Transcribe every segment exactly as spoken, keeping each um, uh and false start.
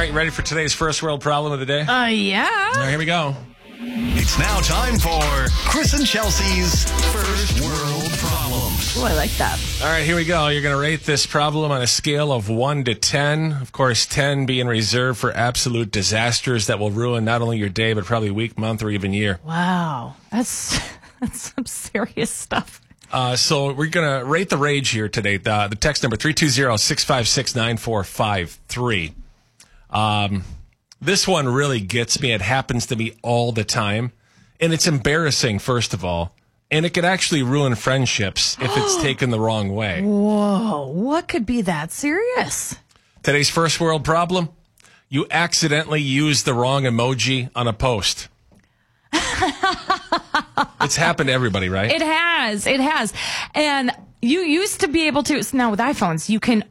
right, ready for today's first world problem of the day? Uh, yeah. All right, here we go. It's now time for Chris and Chelsea's First World Problems. Oh, I like that. All right, here we go. You're going to rate this problem on a scale of one to ten. Of course, ten being reserved for absolute disasters that will ruin not only your day, but probably week, month, or even year. Wow. That's, that's some serious stuff. Uh, so we're going to rate the rage here today. The, the text number, three two zero, six five six, nine four five three. Um, this one really gets me. It happens to me all the time. And it's embarrassing, first of all. And it could actually ruin friendships if it's taken the wrong way. Whoa. What could be that serious? Today's first world problem. You accidentally used the wrong emoji on a post. It's happened to everybody, right? It has. It has. And you used to be able to, now with iPhones, you can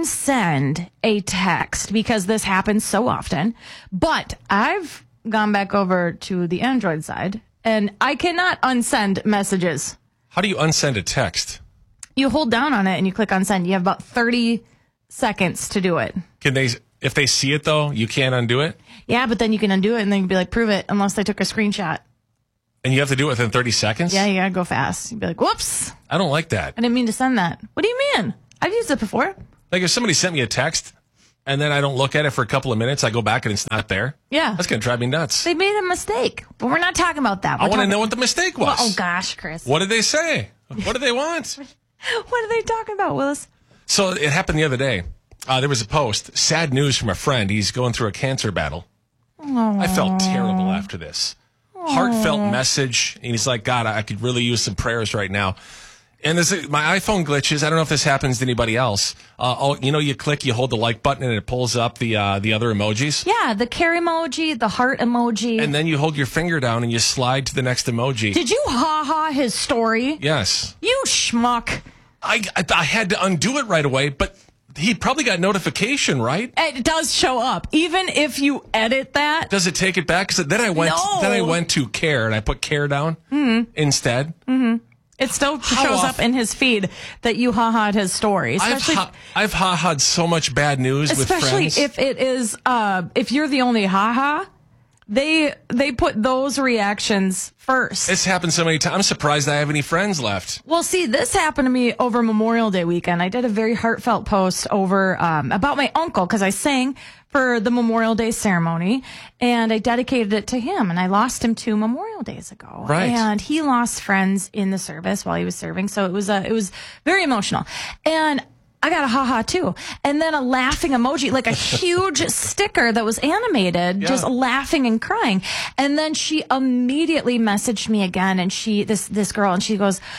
unsend a text because this happens so often. But I've gone back over to the Android side and I cannot unsend messages. How do you unsend a text? You hold down on it and you click unsend. You have about thirty seconds to do it. Can they, if they see it though, you can't undo it? Yeah, but then you can undo it and then you'd be like, prove it, unless they took a screenshot. And you have to do it within thirty seconds? Yeah, you gotta go fast. You'd be like, whoops. I don't like that. I didn't mean to send that. What do you mean? I've used it before. Like if somebody sent me a text and then I don't look at it for a couple of minutes, I go back and it's not there. Yeah. That's going to drive me nuts. They made a mistake, but we're not talking about that. We're I want to talking- know what the mistake was. Well, oh, gosh, Chris. What did they say? What did they want? What are they talking about, Willis? So it happened the other day. Uh, there was a post, sad news from a friend. He's going through a cancer battle. Aww. I felt terrible after this. Aww. Heartfelt message. And he's like, God, I could really use some prayers right now. And this, my iPhone glitches. I don't know if this happens to anybody else. Uh, oh, you know, you click, you hold the like button, and it pulls up the uh, the other emojis. Yeah, the care emoji, the heart emoji. And then you hold your finger down and you slide to the next emoji. Did you ha-ha his story? Yes. You schmuck. I, I, I had to undo it right away, but he probably got notification, right? It does show up. Even if you edit that. Does it take it back? Because then I went No. then I went to care, and I put care down mm-hmm. instead. Mm-hmm. It still How shows often? up in his feed that you ha-ha'd his story. I've ha- I've ha-ha'd so much bad news with friends. Especially if it is, uh, if you're the only ha-ha, they they put those reactions first. It's happened so many times. I'm surprised I have any friends left. Well, see, this happened to me over Memorial Day weekend. I did a very heartfelt post over um, about my uncle because I sang for the Memorial Day ceremony, and I dedicated it to him, and I lost him two Memorial Days ago. Right. And he lost friends in the service while he was serving, so it was uh, it was very emotional. And I got a ha-ha too. And then a laughing emoji, like a huge sticker that was animated, Yeah. just laughing and crying. And then she immediately messaged me again, and she, this, this girl, and she goes,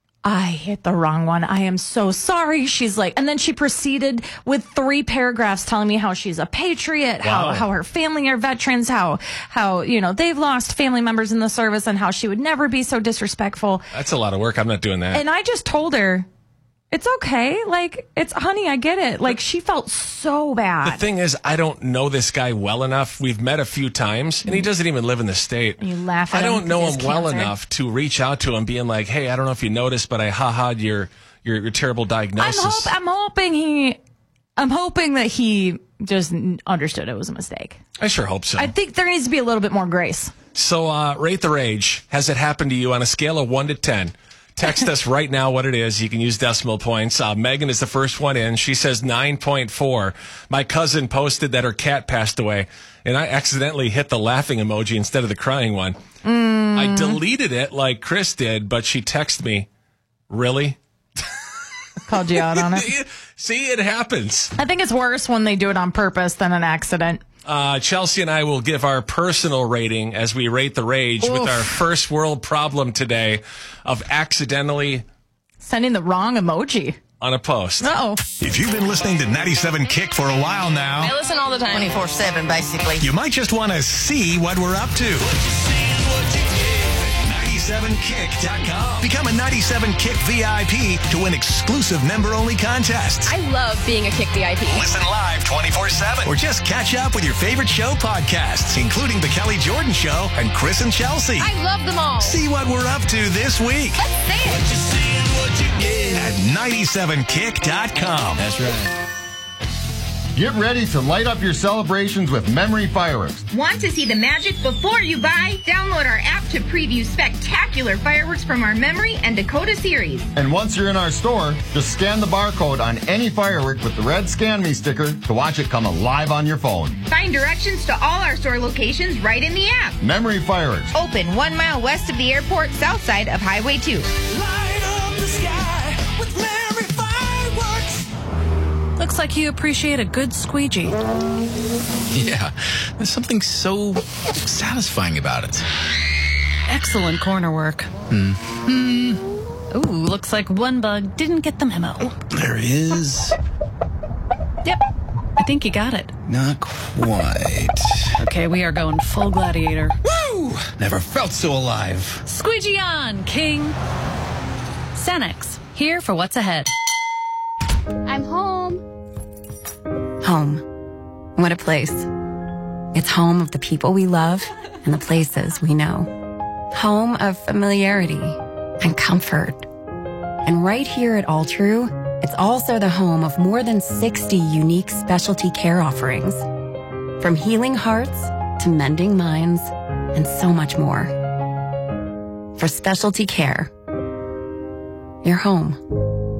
I hit the wrong one. I am so sorry. She's like, and then she proceeded with three paragraphs telling me how she's a patriot, Wow. how, how her family are veterans, how, how, you know, they've lost family members in the service, and how she would never be so disrespectful. That's a lot of work. I'm not doing that. And I just told her, it's okay. Like, it's, honey, I get it. Like, she felt so bad. The thing is, I don't know this guy well enough. We've met a few times, and he doesn't even live in the state. And you laugh at I him don't know because him he's well cancer. enough to reach out to him, being like, "Hey, I don't know if you noticed, but I ha-ha'd your your, your terrible I'm, diagnosis." hope, I'm hoping he, I'm hoping that he just understood it was a mistake. I sure hope so. I think there needs to be a little bit more grace. So, uh, rate the rage. Has it happened to you on a scale of one to ten? Text us right now what it is. You can use decimal points. Uh, Megan is the first one in. She says nine point four. My cousin posted that her cat passed away, and I accidentally hit the laughing emoji instead of the crying one. Mm. I deleted it like Chris did, but she texted me, really? Called you out on it. See, it happens. I think it's worse when they do it on purpose than an accident. Uh, Chelsea and I will give our personal rating as we rate the rage Oof. with our first world problem today of accidentally Sending the wrong emoji. on a post. Uh-oh. If you've been listening to ninety-seven Kick for a while now, I listen all the time. twenty-four seven, basically. you might just want to see what we're up to. ninety-seven kick dot com. Become a ninety-seven Kick V I P to win exclusive member-only contests. I love being a Kick V I P. Listen live twenty-four seven or just catch up with your favorite show podcasts, including The Kelly Jordan Show and Chris and Chelsea. I love them all. See what we're up to this week Let's say it. at ninety-seven kick dot com. That's right. Get ready to light up your celebrations with Memory Fireworks. Want to see the magic before you buy? Download our app to preview spectacular fireworks from our Memory and Dakota series. And once you're in our store, just scan the barcode on any firework with the red Scan Me sticker to watch it come alive on your phone. Find directions to all our store locations right in the app. Memory Fireworks. Open one mile west of the airport, south side of Highway two. Light up the sky with Memory Fireworks. Looks like you appreciate a good squeegee. Yeah, there's something so satisfying about it. Excellent corner work. Hmm. Ooh, looks like one bug didn't get the memo. There is. Yep, I think you got it. Not quite. Okay, we are going full gladiator. Woo! Never felt so alive. Squeegee on, King. Cenex, here for what's ahead. I'm home. Home. What a place. It's home of the people we love and the places we know. Home of familiarity and comfort. And right here at All True, it's also the home of more than sixty unique specialty care offerings. From healing hearts to mending minds and so much more. For specialty care, you're home.